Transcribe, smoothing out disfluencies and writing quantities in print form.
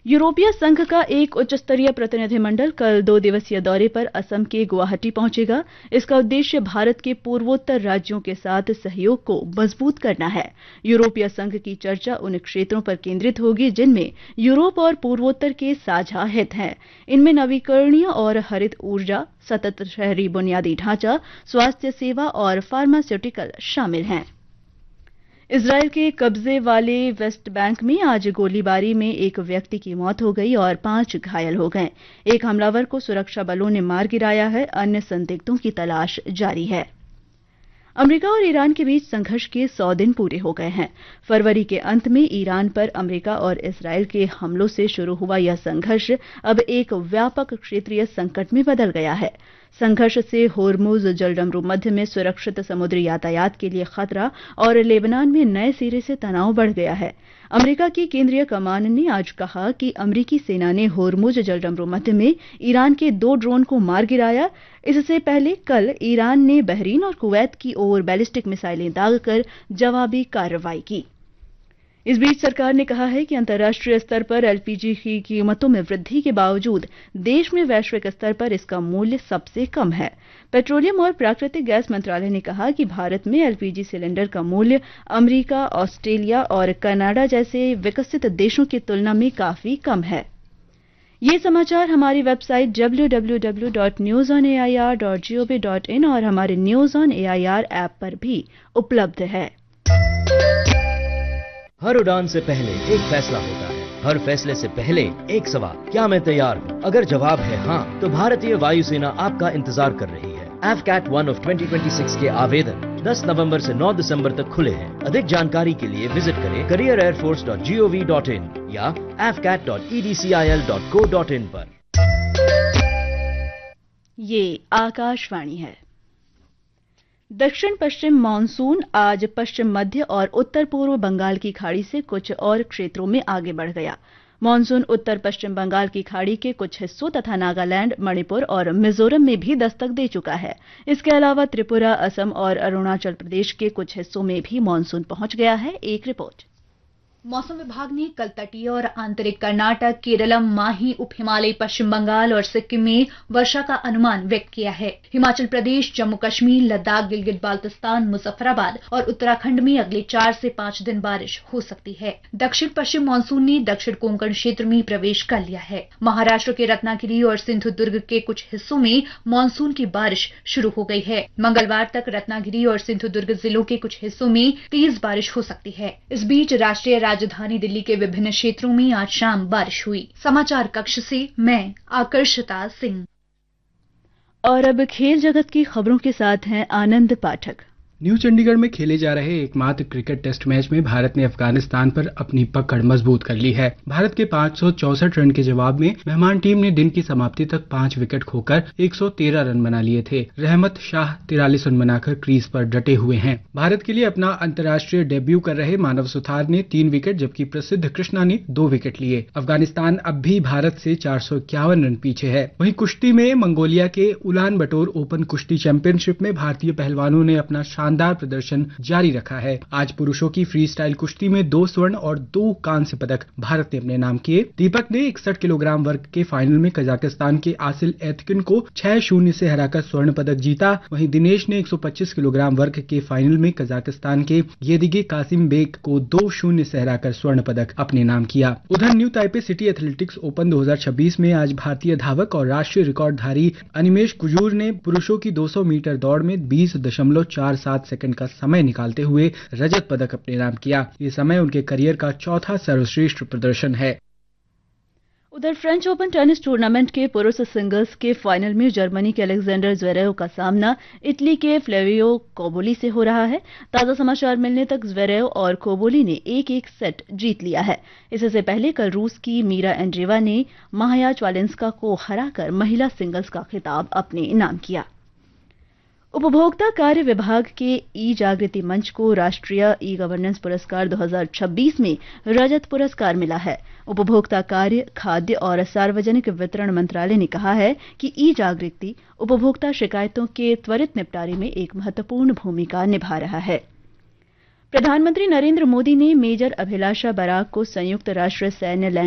यूरोपीय संघ का एक उच्च स्तरीय प्रतिनिधिमंडल कल 2 दिवसीय दौरे पर असम के गुवाहाटी पहुंचेगा। इसका उद्देश्य भारत के पूर्वोत्तर राज्यों के साथ सहयोग को मजबूत करना है। यूरोपीय संघ की चर्चा उन क्षेत्रों पर केंद्रित होगी जिनमें यूरोप और पूर्वोत्तर के साझा हित हैं। इनमें नवीकरणीय और हरित ऊर्जा, सतत शहरी बुनियादी ढांचा, स्वास्थ्य सेवा और फार्मास्यूटिकल शामिल हैं। इजरायल के कब्जे वाले वेस्ट बैंक में आज गोलीबारी में एक व्यक्ति की मौत हो गई और 5 घायल हो गए। एक हमलावर को सुरक्षा बलों ने मार गिराया है। अन्य संदिग्धों की तलाश जारी है। अमेरिका और ईरान के बीच संघर्ष के 100 दिन पूरे हो गए हैं। फरवरी के अंत में ईरान पर अमेरिका और इजरायल के हमलों से शुरू हुआ यह संघर्ष अब एक व्यापक क्षेत्रीय संकट में बदल गया है। संघर्ष से होर्मुज जलडमरू मध्य में सुरक्षित समुद्री यातायात के लिए खतरा और लेबनान में नए सिरे से तनाव बढ़ गया है। अमेरिका की केंद्रीय कमान ने आज कहा कि अमेरिकी सेना ने होर्मुज जलडमरू मध्य में ईरान के 2 ड्रोन को मार गिराया। इससे पहले कल ईरान ने बहरीन और कुवैत की ओर बैलिस्टिक मिसाइलें दागकर जवाबी कार्रवाई की। इस बीच सरकार ने कहा है कि अंतर्राष्ट्रीय स्तर पर एलपीजी की कीमतों में वृद्धि के बावजूद देश में वैश्विक स्तर पर इसका मूल्य सबसे कम है। पेट्रोलियम और प्राकृतिक गैस मंत्रालय ने कहा कि भारत में एलपीजी सिलेंडर का मूल्य अमेरिका, ऑस्ट्रेलिया और कनाडा जैसे विकसित देशों की तुलना में काफी कम है। ये समाचार हमारी वेबसाइट www.newsonair.gov.in और हमारे न्यूज ऑन एआईआर ऐप पर भी उपलब्ध है। हर उड़ान से पहले एक फैसला होता है, हर फैसले से पहले एक सवाल, क्या मैं तैयार हूँ? अगर जवाब है हाँ, तो भारतीय वायुसेना आपका इंतजार कर रही है। AFCAT 1 of 2026 के आवेदन 10 नवंबर से 9 दिसंबर तक खुले हैं। अधिक जानकारी के लिए विजिट करें careerairforce.gov.in या afcat.edcil.co.in पर। ये आकाशवाणी है। दक्षिण पश्चिम मानसून आज पश्चिम मध्य और उत्तर पूर्व बंगाल की खाड़ी से कुछ और क्षेत्रों में आगे बढ़ गया। मानसून उत्तर पश्चिम बंगाल की खाड़ी के कुछ हिस्सों तथा नागालैंड, मणिपुर और मिजोरम में भी दस्तक दे चुका है। इसके अलावा त्रिपुरा, असम और अरुणाचल प्रदेश के कुछ हिस्सों में भी मानसून पहुंच गया है। एक रिपोर्ट। मौसम विभाग ने कल तटीय और आंतरिक कर्नाटक, केरलम, माही, उप हिमालयी पश्चिम बंगाल और सिक्किम में वर्षा का अनुमान व्यक्त किया है। हिमाचल प्रदेश, जम्मू कश्मीर, लद्दाख, गिलगित बाल्तिस्तान, मुजफ्फराबाद और उत्तराखंड में अगले 4 से 5 दिन बारिश हो सकती है। दक्षिण पश्चिम मानसून ने दक्षिण कोंकण क्षेत्र में प्रवेश कर लिया है। महाराष्ट्र के रत्नागिरी और सिंधुदुर्ग के कुछ हिस्सों में मानसून की बारिश शुरू हो गई है। मंगलवार तक रत्नागिरी और सिंधुदुर्ग जिलों के कुछ हिस्सों में तेज बारिश हो सकती है। इस बीच राष्ट्रीय राजधानी दिल्ली के विभिन्न क्षेत्रों में आज शाम बारिश हुई। समाचार कक्ष से मैं आकर्षिता सिंह। और अब खेल जगत की खबरों के साथ हैं आनंद पाठक। न्यू चंडीगढ़ में खेले जा रहे एकमात्र क्रिकेट टेस्ट मैच में भारत ने अफगानिस्तान पर अपनी पकड़ मजबूत कर ली है। भारत के 564 रन के जवाब में मेहमान टीम ने दिन की समाप्ति तक 5 विकेट खोकर 113 रन बना लिए थे। रहमत शाह 43 रन बनाकर क्रीज पर डटे हुए हैं। भारत के लिए अपना अंतर्राष्ट्रीय डेब्यू कर रहे मानव सुथार ने 3 विकेट जबकि प्रसिद्ध कृष्णा ने 2 विकेट लिए। अफगानिस्तान अब भी भारत से 451 रन पीछे है। वहीं कुश्ती में मंगोलिया के उलान बटोर ओपन कुश्ती चैंपियनशिप में भारतीय पहलवानों ने अपना शानदार प्रदर्शन जारी रखा है। आज पुरुषों की फ्री स्टाइल कुश्ती में 2 स्वर्ण और 2 कांस्य पदक भारत ने अपने नाम किए। दीपक ने 61 किलोग्राम वर्ग के फाइनल में कजाकिस्तान के आसिल एतकिन को 6-0 से हराकर स्वर्ण पदक जीता। वहीं दिनेश ने 125 किलोग्राम वर्ग के फाइनल में कजाकिस्तान के येदिगे कासिम बेग को 2-0 से हराकर स्वर्ण पदक अपने नाम किया। उधर new Taipei city athletics open 2026 में आज भारतीय धावक और राष्ट्रीय रिकॉर्डधारी अनिमेश कुजूर ने पुरुषों की 200 मीटर दौड़ में 20.47 सेकंड का समय निकालते हुए रजत पदक अपने नाम किया। ये समय उनके करियर का चौथा सर्वश्रेष्ठ प्रदर्शन है। उधर फ्रेंच ओपन टेनिस टूर्नामेंट के पुरुष सिंगल्स के फाइनल में जर्मनी के अलेक्जेंडर ज़्वेरेव का सामना इटली के फ्लेवियो कोबोली से हो रहा है। ताजा समाचार मिलने तक ज़्वेरेव और कोबोली ने 1-1 सेट जीत लिया है। इससे पहले कल रूस की मीरा एंड्रेवा ने माया च्वालिंस्का को हराकर महिला सिंगल्स का खिताब अपने नाम किया। उपभोक्ता कार्य विभाग के ई जागृति मंच को राष्ट्रीय ई गवर्नेंस पुरस्कार 2026 में रजत पुरस्कार मिला है। उपभोक्ता कार्य, खाद्य और सार्वजनिक वितरण मंत्रालय ने कहा है कि ई जागृति उपभोक्ता शिकायतों के त्वरित निपटारे में एक महत्वपूर्ण भूमिका निभा रहा है। प्रधानमंत्री नरेंद्र मोदी ने मेजर अभिलाषा बराक को संयुक्त राष्ट्र सैन्य